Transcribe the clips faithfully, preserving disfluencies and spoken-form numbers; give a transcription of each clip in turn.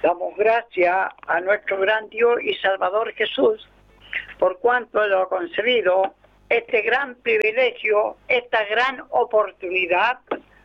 Damos gracias a nuestro gran Dios y Salvador Jesús por cuanto lo ha concedido este gran privilegio, esta gran oportunidad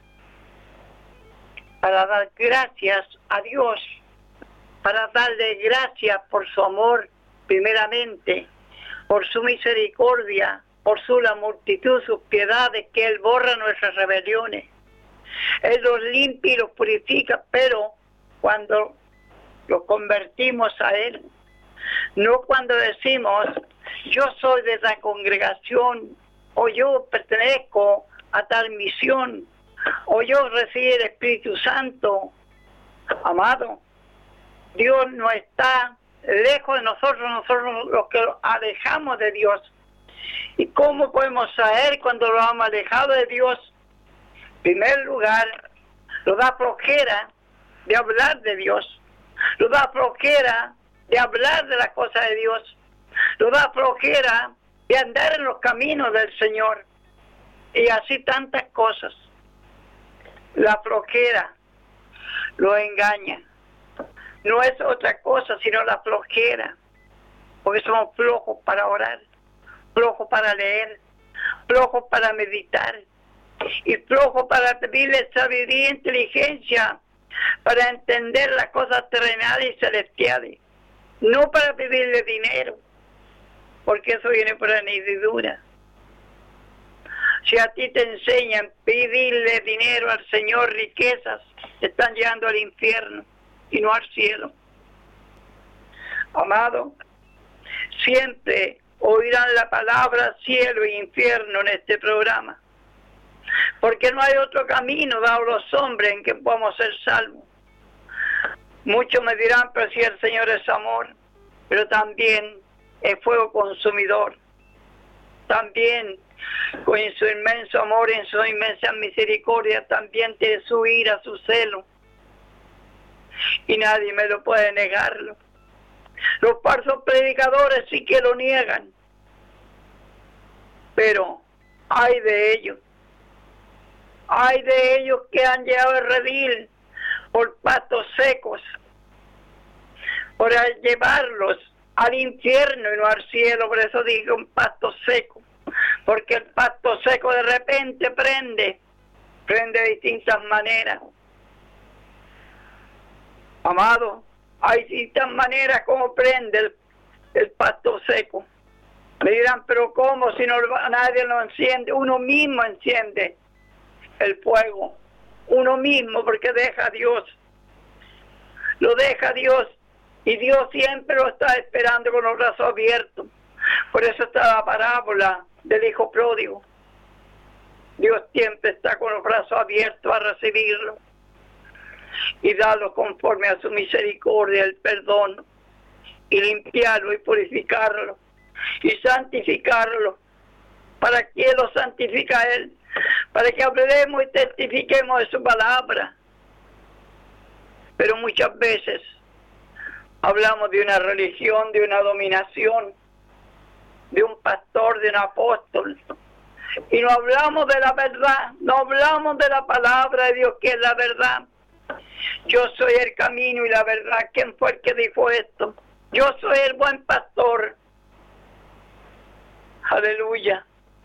para dar gracias a Dios, para darle gracias por su amor primeramente, por su misericordia, por su la multitud, sus piedades, que Él borra nuestras rebeliones. Él los limpia y los purifica, pero cuando los convertimos a Él, no cuando decimos, yo soy de la congregación, o yo pertenezco a tal misión, o yo recibí el Espíritu Santo. Amado, Dios no está lejos de nosotros, nosotros los que alejamos de Dios. ¿Y cómo podemos saber cuando lo hemos alejado de Dios? En primer lugar, nos da flojera de hablar de Dios, nos da flojera de hablar de las cosas de Dios, nos da flojera de andar en los caminos del Señor, y así tantas cosas. La flojera lo engaña, no es otra cosa sino la flojera, porque somos flojos para orar, flojos para leer, flojos para meditar, y flojos para pedirle sabiduría e inteligencia para entender las cosas terrenales y celestiales, no para pedirle dinero, porque eso viene por añadidura. Si a ti te enseñan pedirle dinero al Señor, riquezas, te están llevando al infierno y no al cielo. Amado, siempre oirán la palabra cielo e infierno en este programa, porque no hay otro camino dado a los hombres en que podamos ser salvos. Muchos me dirán, pero si el Señor es amor, pero también es fuego consumidor. También, con su inmenso amor y en su inmensa misericordia, también tiene su ira, su celo. Y nadie me lo puede negarlo. Los falsos predicadores sí que lo niegan, pero hay de ellos. Hay de ellos que han llegado a redil por pastos secos, por llevarlos al infierno y no al cielo. Por eso digo un pasto seco, porque el pasto seco de repente prende, prende de distintas maneras. Amado, hay distintas maneras como prende el, el pasto seco. Me dirán, pero ¿cómo? Si no nadie lo enciende, uno mismo enciende el fuego, uno mismo, porque deja a Dios, lo deja a Dios, y Dios siempre lo está esperando con los brazos abiertos. Por eso está la parábola del hijo pródigo. Dios siempre está con los brazos abiertos a recibirlo y darlo conforme a su misericordia, el perdón, y limpiarlo y purificarlo y santificarlo. ¿Para qué lo santifica Él? Para que hablemos y testifiquemos de su palabra. Pero muchas veces hablamos de una religión, de una dominación, de un pastor, de un apóstol, y no hablamos de la verdad, no hablamos de la palabra de Dios, que es la verdad. Yo soy el camino y la verdad. ¿Quién fue el que dijo esto? Yo soy el buen pastor. Aleluya.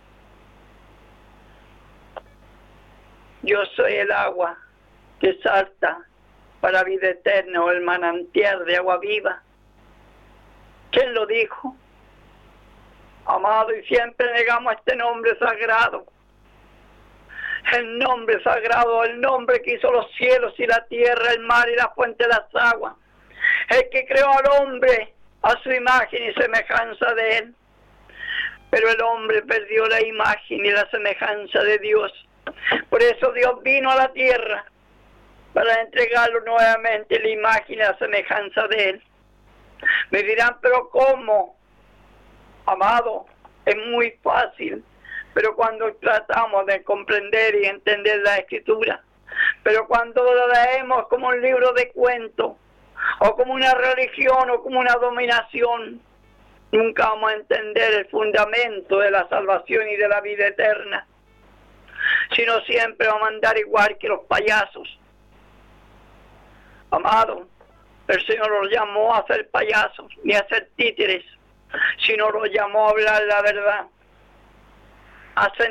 Yo soy el agua que salta para vida eterna, o el manantial de agua viva. ¿Quién lo dijo? Amado, y siempre negamos este nombre sagrado. El nombre sagrado, el nombre que hizo los cielos y la tierra, el mar y la fuente de las aguas. El que creó al hombre a su imagen y semejanza de él. Pero el hombre perdió la imagen y la semejanza de Dios. Por eso Dios vino a la tierra para entregarlo nuevamente la imagen y la semejanza de Él. Me dirán, pero ¿cómo? Amado, es muy fácil, pero cuando tratamos de comprender y entender la Escritura, pero cuando lo leemos como un libro de cuentos, o como una religión, o como una dominación, nunca vamos a entender el fundamento de la salvación y de la vida eterna, sino siempre vamos a andar igual que los payasos. Amado, El Señor los llamó a ser payasos, ni a ser títeres, sino los llamó a hablar la verdad, a ser